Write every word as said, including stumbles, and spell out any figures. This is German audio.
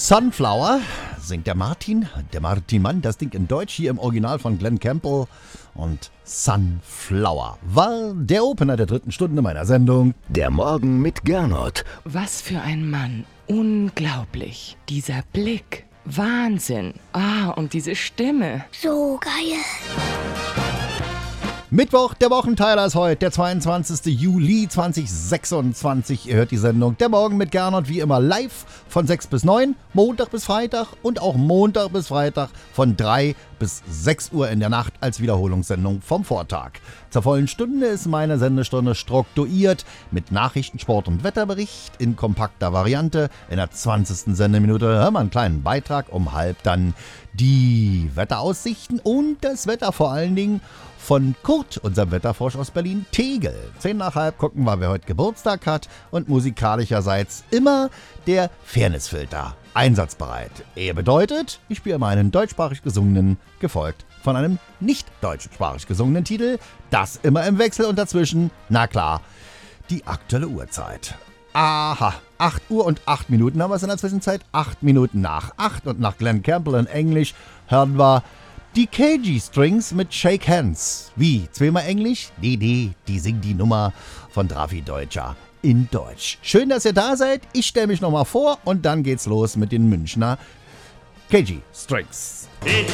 Sunflower singt der Martin, der Martin Mann, das Ding in Deutsch hier im Original von Glenn Campbell. Und Sunflower war der Opener der dritten Stunde meiner Sendung. Der Morgen mit Gernot. Was für ein Mann. Unglaublich. Dieser Blick. Wahnsinn. Ah, und diese Stimme. So geil. Mittwoch, der Wochenteiler ist heute, der zweiundzwanzigsten Juli zweitausendsechsundzwanzig. Ihr hört die Sendung Der Morgen mit Gernot wie immer live von sechs bis neun, Montag bis Freitag und auch Montag bis Freitag von drei bis sechs Uhr in der Nacht als Wiederholungssendung vom Vortag. Zur vollen Stunde ist meine Sendestunde strukturiert mit Nachrichten, Sport und Wetterbericht in kompakter Variante. In der zwanzigsten Sendeminute hören wir einen kleinen Beitrag, um halb dann die Wetteraussichten und das Wetter vor allen Dingen von Kurt, unserem Wetterfrosch aus Berlin, Tegel. Zehn nach halb gucken wir, wer heute Geburtstag hat und musikalischerseits immer der Fairnessfilter einsatzbereit. Er bedeutet, ich spiele mal einen deutschsprachig gesungenen, gefolgt von einem nicht deutschsprachig gesungenen Titel. Das immer im Wechsel und dazwischen, na klar, die aktuelle Uhrzeit. Aha, acht Uhr und acht Minuten haben wir es in der Zwischenzeit. acht Minuten nach acht und nach Glenn Campbell in Englisch hören wir die K G-Strings mit Shake Hands. Wie? Zweimal Englisch? Nee, nee, die singen die Nummer von Drafi Deutscher in Deutsch. Schön, dass ihr da seid. Ich stelle mich nochmal vor und dann geht's los mit den Münchner K G-Strings.